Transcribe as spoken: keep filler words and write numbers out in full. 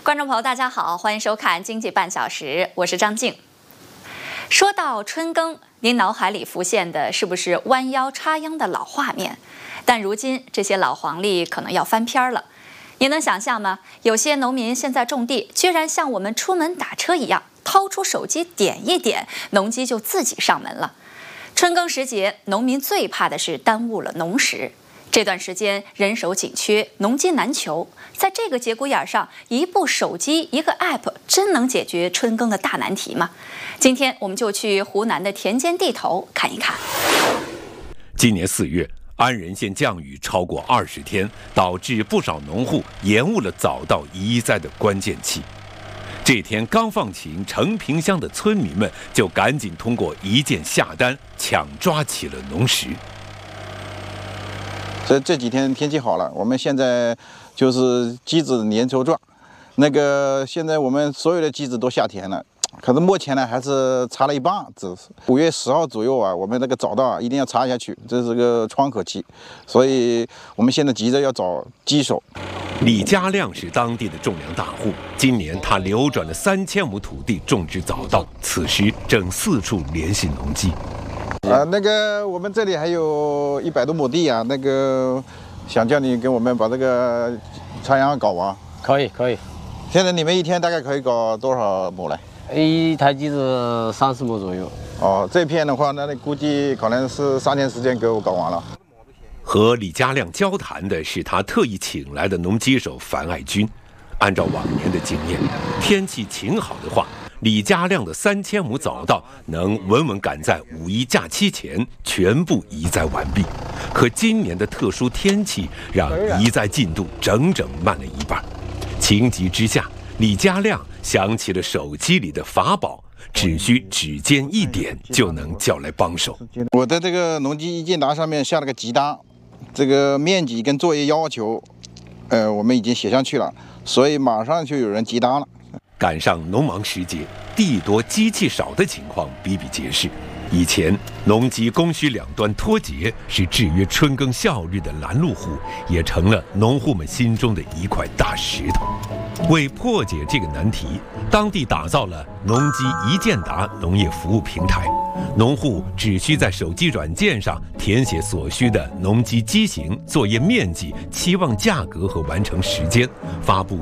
观众朋友，大家好，欢迎收看《经济半小时》，我是张静。说到春耕，您脑海里浮现的是不是弯腰插秧的老画面？但如今这些老黄历可能要翻篇了。您能想象吗？有些农民现在种地，居然像我们出门打车一样，掏出手机点一点，农机就自己上门了。春耕时节，农民最怕的是耽误了农时。这段时间人手紧缺，农机难求，在这个节骨眼上，一部手机一个 app 真能解决春耕的大难题吗？今天我们就去湖南的田间地头看一看。 今年四月，安仁县降雨超过二十天，导致不少农户延误了早稻移栽的关键期。这天刚放晴，城坪乡的村民们就赶紧通过一键下单，抢抓起了农时。 这这几天天气好了，我们现在就是机子粘稠状。那个现在我们所有的机子都下田了，可是目前呢还是插了一半，只是五月十号左右啊，我们那个早稻啊一定要插下去，这是个窗口期，所以我们现在急着要找机手。 李家亮是当地的种粮大户，今年他流转了三千亩土地种植早稻，此时正四处联系农机。 啊，那个我们这里还有一百多亩地啊，那个想叫你给我们把这个插秧搞完。 可以可以。 现在你们一天大概可以搞多少亩来？ 一台机子三十亩左右。 哦，这片的话，那你估计可能是三天时间给我搞完了。 和李家亮交谈的是他特意请来的农机手樊爱军。按照往年的经验，天气晴好的话，李家亮的三千亩早稻能稳稳赶在五一假期前全部移栽完毕。可今年的特殊天气让移栽进度整整慢了一半。情急之下，李家亮想起了手机里的法宝，只需指尖一点就能叫来帮手。 我在这个农机一键达上面下了个急单，这个面积跟作业要求，呃，我们已经写上去了，所以马上就有人急单了。 赶上农忙时节，地多机器少的情况比比皆是。以前农机供需两端脱节是制约春耕效率的拦路虎，也成了农户们心中的一块大石头。为破解这个难题，当地打造了农机一键达农业服务平台，农户只需在手机软件上填写所需的农机机型、作业面积、期望价格和完成时间，发布